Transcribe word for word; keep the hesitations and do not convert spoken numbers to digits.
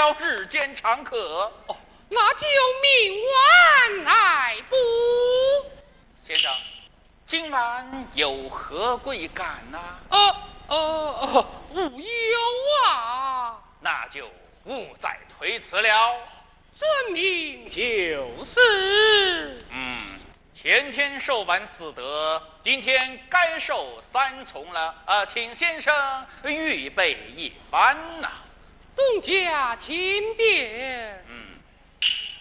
了日间常客。 哦，那就明晚来补。 先生，今晚有何贵干呐、啊？ 呃呃呃，无有啊。 那就勿再推辞了。 遵命就是。 嗯，前天受完四德，今天该受三从了。呃，请先生预备一番呐、啊。 东家请便。 嗯。